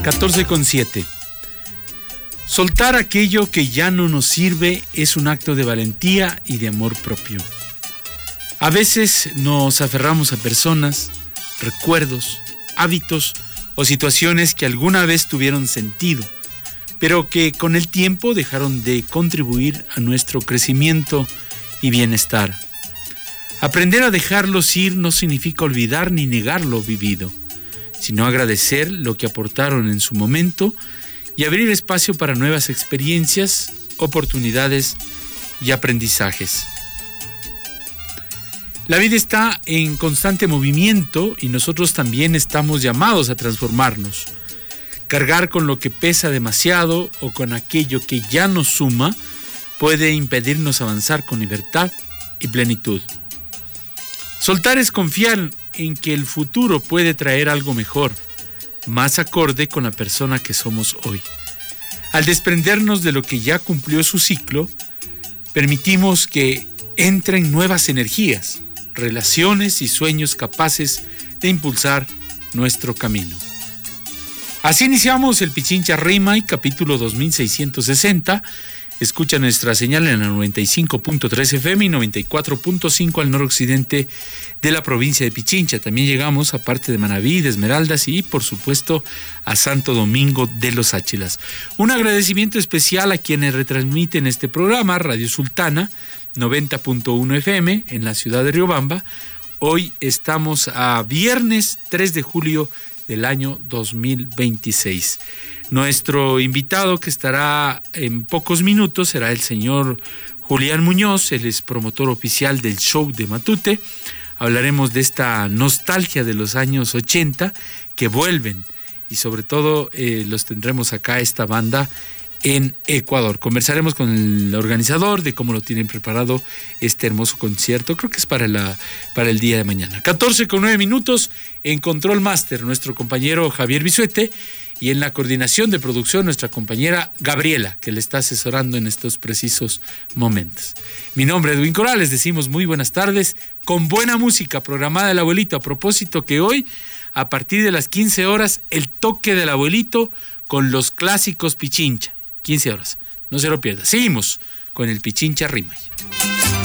14:7. Soltar aquello que ya no nos sirve es un acto de valentía y de amor propio. A veces nos aferramos a personas, recuerdos, hábitos o situaciones que alguna vez tuvieron sentido, pero que con el tiempo dejaron de contribuir a nuestro crecimiento y bienestar. Aprender a dejarlos ir no significa olvidar ni negar lo vivido, sino agradecer lo que aportaron en su momento y abrir espacio para nuevas experiencias, oportunidades y aprendizajes. La vida está en constante movimiento y nosotros también estamos llamados a transformarnos. Cargar con lo que pesa demasiado o con aquello que ya nos suma puede impedirnos avanzar con libertad y plenitud. Soltar es confiar en que el futuro puede traer algo mejor, más acorde con la persona que somos hoy. Al desprendernos de lo que ya cumplió su ciclo, permitimos que entren nuevas energías, relaciones y sueños capaces de impulsar nuestro camino. Así iniciamos el Pichincha Rimay, capítulo 2660. Escucha nuestra señal en la 95.3 FM y 94.5 al noroccidente de la provincia de Pichincha. También llegamos a parte de Manabí, de Esmeraldas y, por supuesto, a Santo Domingo de los Áchilas. Un agradecimiento especial a quienes retransmiten este programa, Radio Sultana, 90.1 FM en la ciudad de Riobamba. Hoy estamos a viernes 3 de julio del año 2026. Nuestro invitado, que estará en pocos minutos, será el señor Julián Muñoz. Él es promotor oficial del show de Matute. Hablaremos de esta nostalgia de los años 80 que vuelven y sobre todo los tendremos acá, esta banda, en Ecuador. Conversaremos con el organizador de cómo lo tienen preparado este hermoso concierto. Creo que es para el día de mañana. 14:09 en Control Master, nuestro compañero Javier Bisuete, y en la coordinación de producción nuestra compañera Gabriela, que le está asesorando en estos precisos momentos. Mi nombre es Edwin Coral, les decimos muy buenas tardes, con buena música programada del abuelito, a propósito que hoy, a partir de las 15 horas, el toque del abuelito con los clásicos Pichincha. 15 horas, no se lo pierda. Seguimos con el Pichincha Rimay.